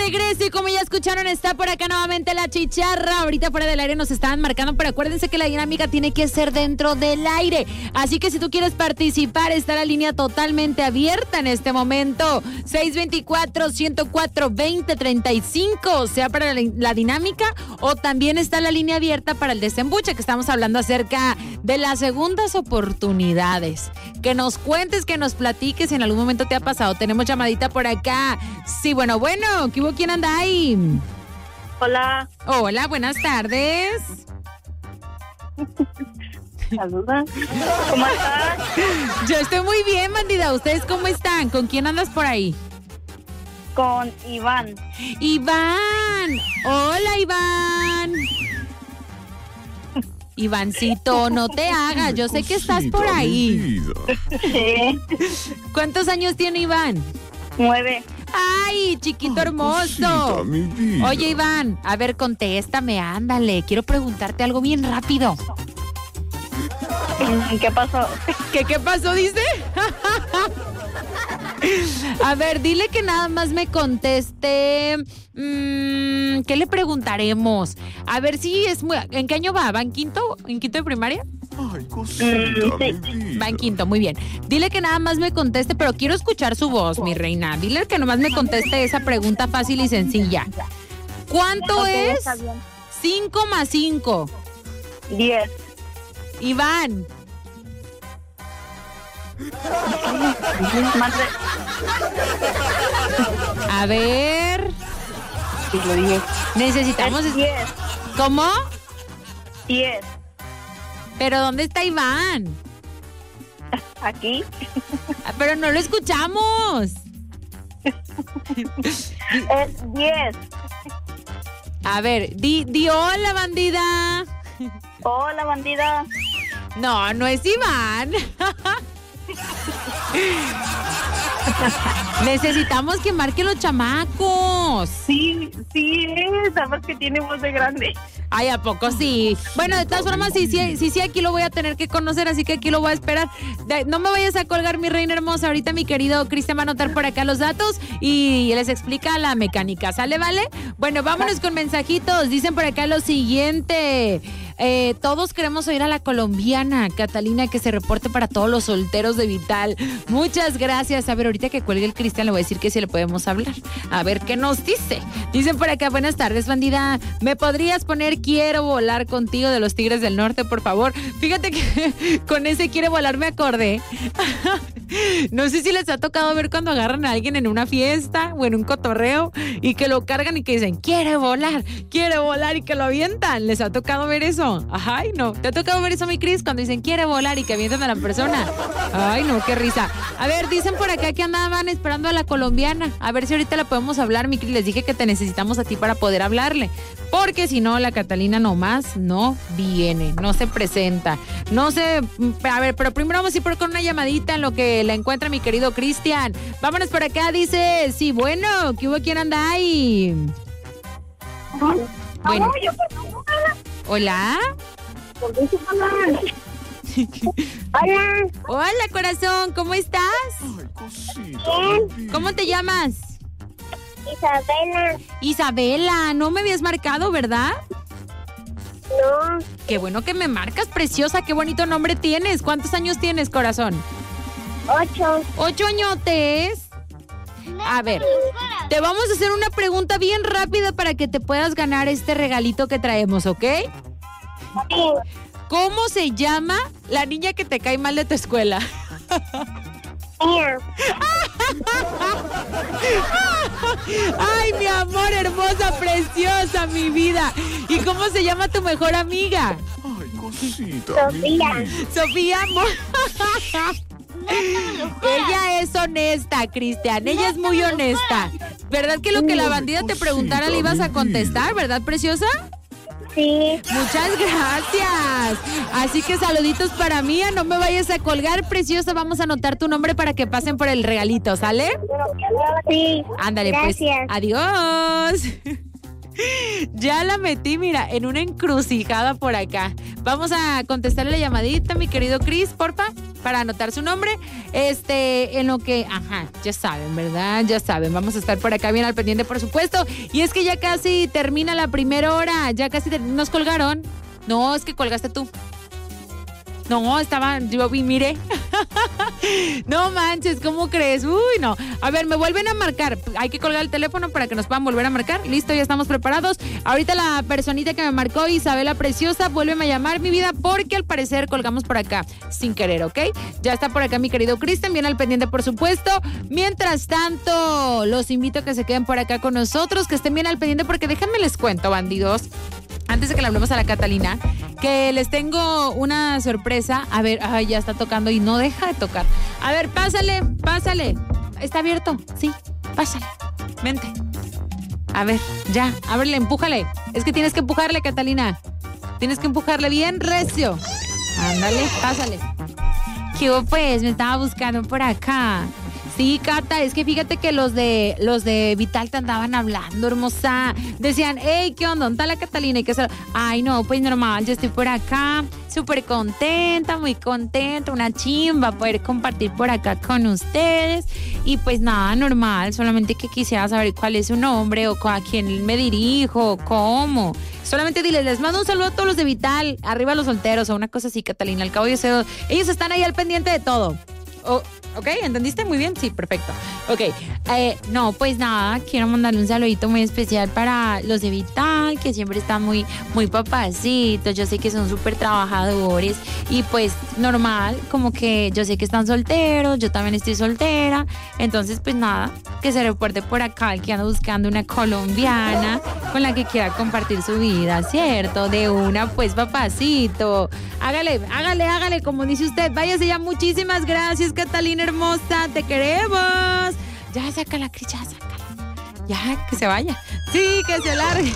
regreso y como ya escucharon, está por acá nuevamente la chicharra. Ahorita fuera del aire nos estaban marcando, pero acuérdense que la dinámica tiene que ser dentro del aire. Así que si tú quieres participar, está la línea totalmente abierta en este momento. 624-104-2035, sea para la dinámica o también está la línea abierta para el desembuche, que estamos hablando acerca de las segundas oportunidades. Que nos cuentes, que nos platiques si en algún momento te ha pasado. Tenemos llamadita por acá. Sí, bueno, ¿qué hubo? ¿Quién anda ahí? Hola. Hola, buenas tardes. Saluda. ¿Cómo estás? Yo estoy muy bien, bandida. ¿Ustedes cómo están? ¿Con quién andas por ahí? Con Iván. Iván. Hola, Iván. Ivancito, no te hagas. Yo sé que estás por ahí. Sí. ¿Cuántos años tiene Iván? 9. ¡Ay, chiquito hermoso! Oye, Iván, a ver, contéstame, ándale. Quiero preguntarte algo bien rápido. ¿Qué pasó? ¿Qué pasó, dice? A ver, dile que nada más me conteste. ¿Qué le preguntaremos? A ver si es muy... ¿En qué año va? ¿Va en quinto? ¿En quinto de primaria? Ay, cosita, sí. Va en quinto, muy bien. Dile que nada más me conteste, pero quiero escuchar su voz, mi reina. Dile que nomás me conteste esa pregunta fácil y sencilla. ¿Cuánto es 5 más 5? 10. Iván. A ver. Sí, lo dije. Necesitamos... Es 10. ¿Cómo? 10. ¿Pero dónde está Iván? Aquí. Pero no lo escuchamos. Es 10. A ver, di hola, bandida. Hola, bandida. No es Iván. Necesitamos que marquen los chamacos. Sí, sabes que tiene voz de grande. Ay, ¿a poco sí? Bueno, de todas formas, sí, aquí lo voy a tener que conocer, así que aquí lo voy a esperar. No me vayas a colgar, mi reina hermosa. Ahorita mi querido Cristian va a anotar por acá los datos y les explica la mecánica. ¿Sale, vale? Bueno, vámonos con mensajitos. Dicen por acá lo siguiente. Todos queremos oír a la colombiana Catalina que se reporte para todos los solteros de Vital. Muchas gracias. A ver, ahorita que cuelgue el Cristian le voy a decir que sí le podemos hablar. A ver qué nos dice. Dicen por acá, buenas tardes, bandida. ¿Me podrías poner Quiero volar contigo de los Tigres del Norte, por favor? Fíjate que con ese Quiere volar me acordé. No sé si les ha tocado ver cuando agarran a alguien en una fiesta o en un cotorreo y que lo cargan y que dicen quiere volar y que lo avientan. ¿Les ha tocado ver eso? Ay, no. ¿Te ha tocado ver eso, mi Cris? Cuando dicen quiere volar y que avientan a la persona. Ay, no, qué risa. A ver, dicen por acá que andaban esperando a la colombiana. A ver si ahorita la podemos hablar, mi Cris. Les dije que te necesitamos a ti para poder hablarle. Porque si no, la Catalina nomás no viene, no se presenta. No sé, a ver, pero primero vamos a ir con una llamadita en lo que la encuentra mi querido Cristian. Vámonos por acá, dice, sí, bueno, ¿qué hubo? ¿Quién anda ahí? Bueno. ¿Hola? Hola. Hola, corazón, ¿cómo estás? Ay, cosita. ¿Cómo te llamas? Isabela. Isabela, no me habías marcado, ¿verdad? No. Qué bueno que me marcas, preciosa, qué bonito nombre tienes. ¿Cuántos años tienes, corazón? 8. 8 añotes. A ver, te vamos a hacer una pregunta bien rápida para que te puedas ganar este regalito que traemos, ¿ok? Sí. ¿Cómo se llama la niña que te cae mal de tu escuela? Mía. Ay, mi amor, hermosa, preciosa, mi vida. ¿Y cómo se llama tu mejor amiga? Ay, cosita. Sofía. Sofía, amor. Ella es honesta, Cristian. Ella es muy honesta. ¿Verdad que lo que la bandida te preguntara le ibas a contestar, verdad, preciosa? Sí. Muchas gracias. Así que saluditos para mí. No me vayas a colgar, preciosa. Vamos a anotar tu nombre para que pasen por el regalito, ¿sale? Sí. Ándale, gracias. pues. Adiós. Ya la metí, mira, en una encrucijada por acá. Vamos a contestarle la llamadita, mi querido Cris, porfa. para anotar su nombre. En lo que, ya saben, ¿verdad? Ya saben, vamos a estar por acá bien al pendiente, por supuesto. Y es que ya casi termina la primera hora, ya casi nos colgaron. No, es que colgaste tú. No, yo vi, mire. No manches, ¿cómo crees? Uy, no. A ver, me vuelven a marcar. Hay que colgar el teléfono para que nos puedan volver a marcar. Listo, ya estamos preparados. Ahorita la personita que me marcó, Isabela Preciosa, vuélveme a llamar, mi vida, porque al parecer colgamos por acá sin querer, ¿ok? Ya está por acá mi querido Cristian, bien al pendiente, por supuesto. Mientras tanto, los invito a que se queden por acá con nosotros, que estén bien al pendiente, porque déjenme les cuento, bandidos, antes de que le hablemos a la Catalina, que les tengo una sorpresa. A ver, ya está tocando y no deja de tocar. A ver, pásale. ¿Está abierto? Sí, pásale. Vente. A ver, ya, ábrele, empújale. Es que tienes que empujarle, Catalina. Tienes que empujarle bien recio. Ándale, pásale. ¿Qué hubo, pues? Me estaba buscando por acá. Sí, Cata, es que fíjate que los de Vital te andaban hablando, hermosa. Decían, hey, ¿qué onda? ¿Dónde está la Catalina? Ay, no, pues normal, yo estoy por acá, súper contenta, muy contenta, una chimba poder compartir por acá con ustedes. Y pues nada, normal, solamente que quisiera saber cuál es su nombre o a quién me dirijo, cómo. Solamente diles, les mando un saludo a todos los de Vital, arriba los solteros o una cosa así, Catalina. Al cabo ellos están ahí al pendiente de todo. ¿Ok? ¿Entendiste? Muy bien. Sí, perfecto. Ok. No, pues nada, quiero mandarle un saludito muy especial para los de Vital, que siempre están muy, muy papacitos. Yo sé que son súper trabajadores y pues normal, como que yo sé que están solteros, yo también estoy soltera. Entonces, pues nada, que se reporte por acá el que anda buscando una colombiana con la que quiera compartir su vida, ¿cierto? De una, pues, papacito. Hágale, como dice usted. Váyase ya, muchísimas gracias, Catalina hermosa, te queremos. Ya, sácala, Cris, ya, sácala. Ya, que se vaya. Sí, que se largue.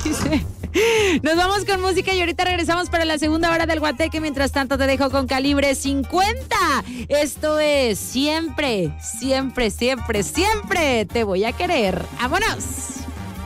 Nos vamos con música y ahorita regresamos para la segunda hora del Guateque. Mientras tanto, te dejo con Calibre 50. Esto es siempre, siempre, siempre, siempre te voy a querer. ¡Vámonos!